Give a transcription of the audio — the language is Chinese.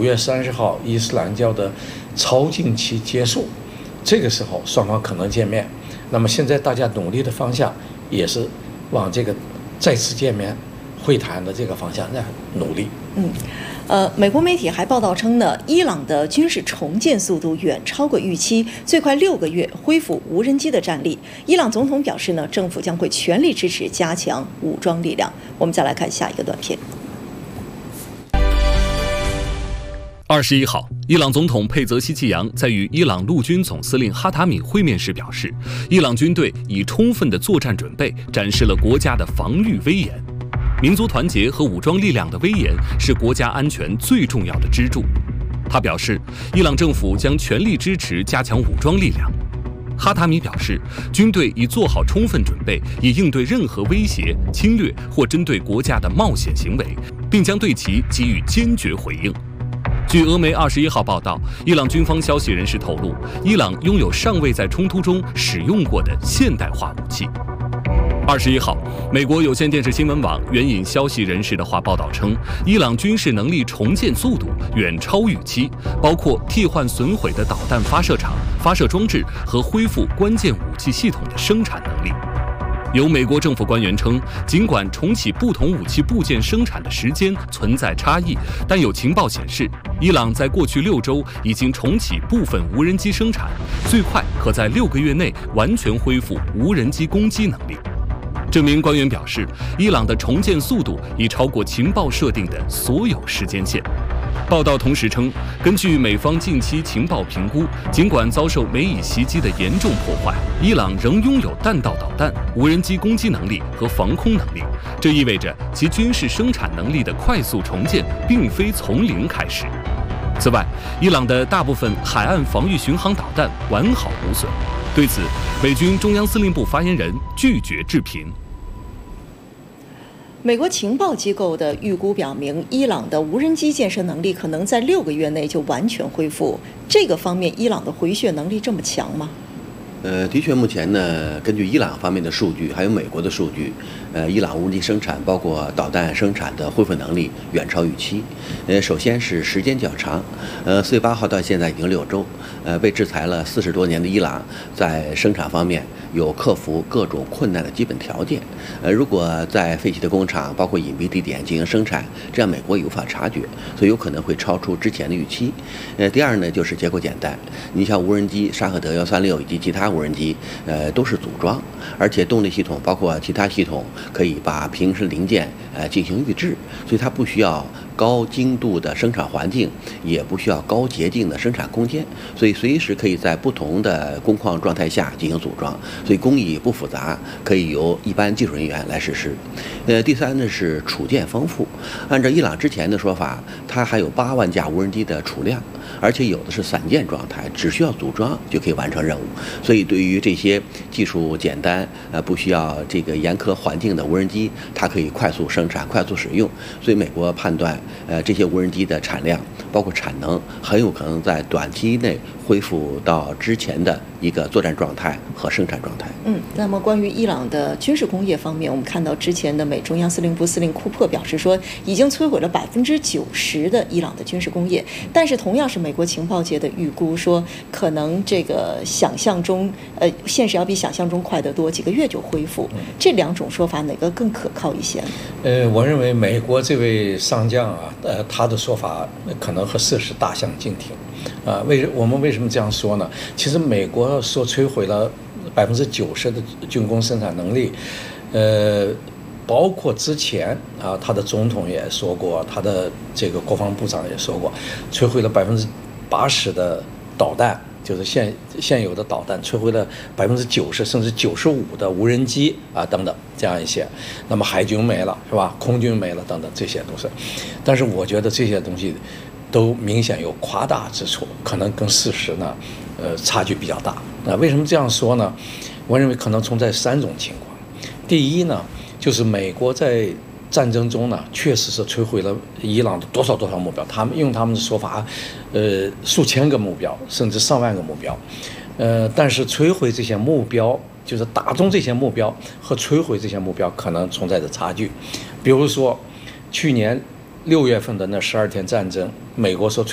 5月30号伊斯兰教的超禁期结束，这个时候双方可能见面。那么现在大家努力的方向也是往这个再次见面会谈的这个方向在努力。 美国媒体还报道称呢，伊朗的军事重建速度远超过预期，最快6个月恢复无人机的战力。伊朗总统表示呢，政府将会全力支持加强武装力量。我们再来看下一个短片。 21号，伊朗总统佩泽希季扬在与伊朗陆军总司令哈塔米会面时表示，伊朗军队以充分的作战准备展示了国家的防御威严。民族团结和武装力量的威严是国家安全最重要的支柱。他表示，伊朗政府将全力支持加强武装力量。哈塔米表示，军队已做好充分准备，以应对任何威胁、侵略或针对国家的冒险行为，并将对其给予坚决回应。据俄媒21号报道，伊朗军方消息人士透露，伊朗拥有尚未在冲突中使用过的现代化武器。21号，美国有线电视新闻网援引消息人士的话报道称，伊朗军事能力重建速度远超预期，包括替换损毁的导弹发射场、发射装置和恢复关键武器系统的生产能力。有美国政府官员称，尽管重启不同武器部件生产的时间存在差异，但有情报显示，伊朗在过去6周已经重启部分无人机生产，最快可在6个月内完全恢复无人机攻击能力。这名官员表示，伊朗的重建速度已超过情报设定的所有时间线。报道同时称，根据美方近期情报评估，尽管遭受美以袭击的严重破坏，伊朗仍拥有弹道导弹、无人机攻击能力和防空能力。这意味着其军事生产能力的快速重建并非从零开始。此外，伊朗的大部分海岸防御巡航导弹完好无损。对此，美军中央司令部发言人拒绝置评。 美国情报机构的预估表明，伊朗的无人机建设能力可能在6个月内就完全恢复。这个方面，伊朗的回血能力这么强吗？ 的确，目前呢，根据伊朗方面的数据，还有美国的数据，伊朗无人机生产，包括导弹生产的恢复能力远超预期。首先是时间较长，4月8号到现在已经6周，被制裁了40多年的伊朗，在生产方面有克服各种困难的基本条件。如果在废弃的工厂，包括隐蔽地点进行生产，这样美国也无法察觉，所以有可能会超出之前的预期。第二呢，就是结构简单，你像无人机沙赫德136以及其他无人机，都是组装，而且动力系统包括其他系统可以把平时零件进行预制，所以它不需要高精度的生产环境，也不需要高洁净的生产空间，所以随时可以在不同的工况状态下进行组装，所以工艺不复杂，可以由一般技术人员来实施。第三呢是储件丰富，按照伊朗之前的说法，它还有8万架无人机的储量，而且有的是散件状态，只需要组装就可以完成任务。所以对于这些技术简单、不需要这个严苛环境的无人机，它可以快速生产、快速使用。所以美国判断，这些无人机的产量包括产能，很有可能在短期内恢复到之前的一个作战状态和生产状态。 那么关于伊朗的军事工业方面，我们看到之前的美中央司令部司令库珀表示说，已经摧毁了90%的伊朗的军事工业。但是同样是美国情报界的预估说，可能这个想象中，现实要比想象中快得多，几个月就恢复。这2种说法哪个更可靠一些呢？ 我认为美国这位上将啊，他的说法可能和事实大相径庭。我们为什么这样说呢？其实美国说摧毁了90%的军工生产能力，包括之前他的总统也说过，他的这个国防部长也说过，摧毁了80%的导弹，就是现有的导弹，摧毁了90%甚至95%的无人机等等这样一些。那么海军没了是吧？空军没了等等，这些都是。但是我觉得这些东西都明显有夸大之处，可能跟事实呢，差距比较大。为什么这样说呢？我认为可能存在3种情况。第一呢，就是美国在战争中呢，确实是摧毁了伊朗的多少目标，他们用他们的说法，数千个目标，甚至上万个目标。但是摧毁这些目标，就是打中这些目标和摧毁这些目标可能存在着差距。比如说，去年6月份的那12天战争，美国说